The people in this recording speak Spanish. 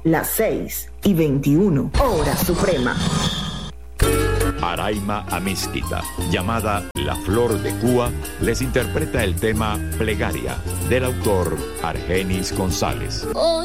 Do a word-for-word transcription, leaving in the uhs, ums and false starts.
las seis y veintiuno, hora suprema. Araima Amizquita, llamada La Flor de Cúa, les interpreta el tema Plegaria, del autor Argenis González. Oh.